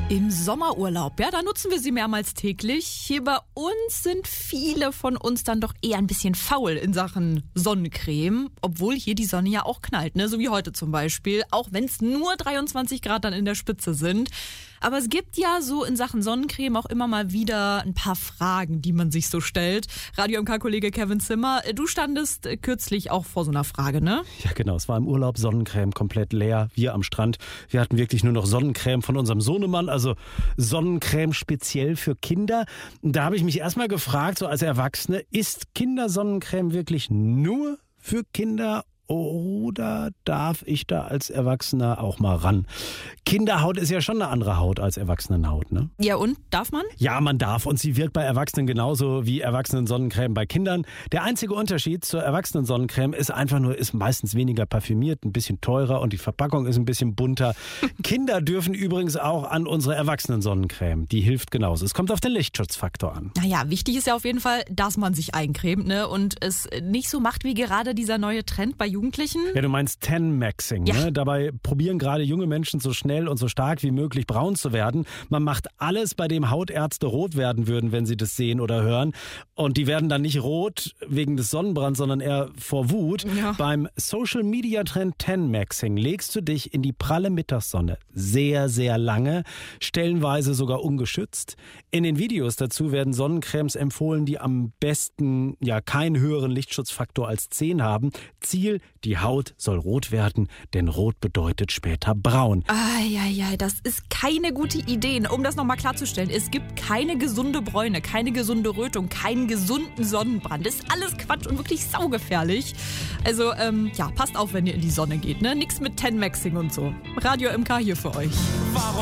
Im Sommerurlaub, ja, da nutzen wir sie mehrmals täglich. Hier bei uns sind viele von uns dann doch eher ein bisschen faul in Sachen Sonnencreme, obwohl hier die Sonne ja auch knallt, ne? So wie heute zum Beispiel, auch wenn es nur 23 Grad dann in der Spitze sind. Aber es gibt ja so in Sachen Sonnencreme auch immer mal wieder ein paar Fragen, die man sich so stellt. Radio MK-Kollege Kevin Zimmer, du standest kürzlich auch vor so einer Frage, ne? Ja, genau. Es war im Urlaub, Sonnencreme komplett leer. Wir am Strand, wir hatten wirklich nur noch Sonnencreme von unserem Sohnemann, also Sonnencreme speziell für Kinder. Da habe ich mich erstmal gefragt, so als Erwachsene, ist Kindersonnencreme wirklich nur für Kinder? Oder darf ich da als Erwachsener auch mal ran? Kinderhaut ist ja schon eine andere Haut als Erwachsenenhaut, ne? Ja, und? Darf man? Ja, man darf. Und sie wirkt bei Erwachsenen genauso wie Erwachsenen-Sonnencreme bei Kindern. Der einzige Unterschied zur Erwachsenen-Sonnencreme ist einfach nur, ist meistens weniger parfümiert, ein bisschen teurer und die Verpackung ist ein bisschen bunter. Kinder dürfen übrigens auch an unsere Erwachsenen-Sonnencreme. Die hilft genauso. Es kommt auf den Lichtschutzfaktor an. Naja, wichtig ist ja auf jeden Fall, dass man sich eincremt, ne? Und es nicht so macht wie gerade dieser neue Trend bei Jugendlichen. Ja, du meinst Tan-Maxing, ja. Ne? Dabei probieren gerade junge Menschen so schnell und so stark wie möglich braun zu werden. Man macht alles, bei dem Hautärzte rot werden würden, wenn sie das sehen oder hören. Und die werden dann nicht rot wegen des Sonnenbrands, sondern eher vor Wut. Ja. Beim Social-Media-Trend Tan-Maxing legst du dich in die pralle Mittagssonne sehr, sehr lange, stellenweise sogar ungeschützt. In den Videos dazu werden Sonnencremes empfohlen, die am besten ja keinen höheren Lichtschutzfaktor als 10 haben. Ziel, die Haut soll rot werden, denn rot bedeutet später braun. Ja, das ist keine gute Idee. Um das nochmal klarzustellen, es gibt keine gesunde Bräune, keine gesunde Rötung, keinen gesunden Sonnenbrand. Das ist alles Quatsch und wirklich saugefährlich. Also, passt auf, wenn ihr in die Sonne geht, ne? Nix mit Tan-Maxing und so. Radio MK hier für euch.